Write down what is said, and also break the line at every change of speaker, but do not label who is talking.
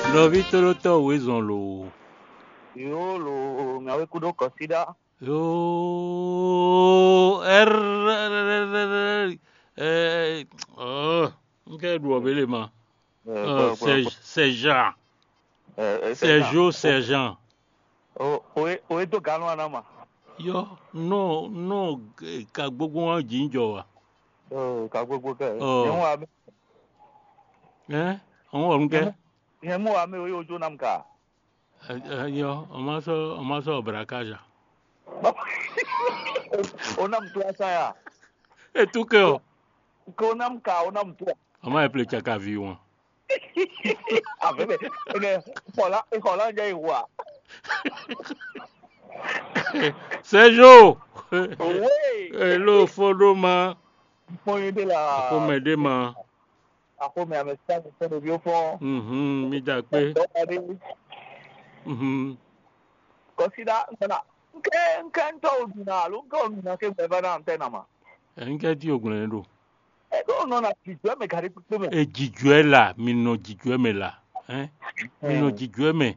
Lovito lo to wezon lo.
Yo lo me había kudo consider.
Yo nke du obele ma. Sergent. Sergent.
O to gano anama.
Yo no ka gbogbo wọn jinjo wa.
Ka gbogbo ke.
Àwọn orun ke.
Ìyẹn mú wa mi orí ojú nam ka.
Yo, ọmọ sọ brakaja.
Onam tu asaya.
Etuke o.
Ko nam ka onam tu.
Ọmọ eple chaka vi wọn.
Abebe. Ikola je iwa.
Sergio.
Oui.
Hello fodo ma.
Moyen de la.
Komede ma.
Ako me amesta ko do bio fo.
Mi da pe.
Consider na. Nke to na lu ko na ke be ba na antena ma.
Nke ti ogun ro.
E do no na jiju me kari pe me.
E jiju e la, mi no jiju e me la. Mi no jiju e me.